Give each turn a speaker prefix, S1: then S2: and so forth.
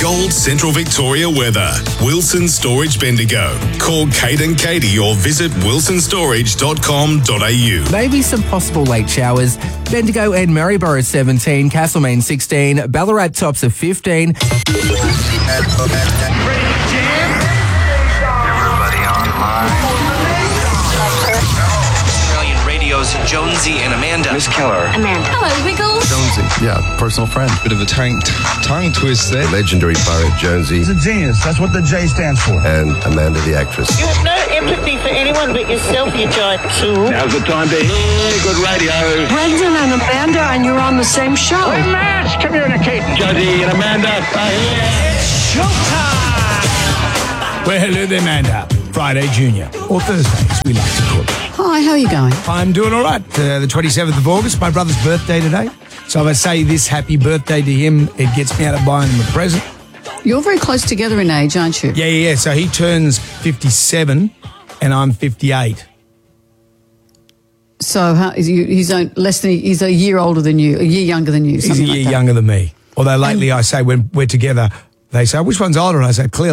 S1: Gold Central Victoria weather. Wilson Storage Bendigo. Call Kate and Katie or visit wilsonstorage.com.au.
S2: Maybe some possible late showers. Bendigo and Maryborough 17, Castlemaine 16, Ballarat tops of 15.
S3: Jonesy and Amanda.
S4: Miss Keller.
S5: Amanda. Hello, Wiggles.
S4: Jonesy. Yeah, personal friend.
S6: Bit of a tongue twist there.
S4: The legendary pirate Jonesy.
S7: He's a genius. That's what the J stands for.
S4: And Amanda the actress.
S8: You have no empathy for anyone but yourself, you giant tool.
S9: Now's the time to hear good radio.
S10: Brendan and Amanda, and you're on the same show.
S9: We're mass communicating. Jonesy and Amanda are here.
S11: It's showtime. Well, hello there, Amanda. Friday Junior, or Thursday, as we like to call it.
S10: Hi, how are you going?
S11: I'm doing all right. The 27th of August, my brother's birthday today. So if I say this happy birthday to him, it gets me out of buying him a present.
S10: You're very close together in age, aren't you?
S11: Yeah. So he turns 57 and I'm 58.
S10: So he's a year older than you, a year younger than you.
S11: He's a year
S10: like
S11: younger than me. Although lately I say when we're together, they say, which one's older? And I say, clearly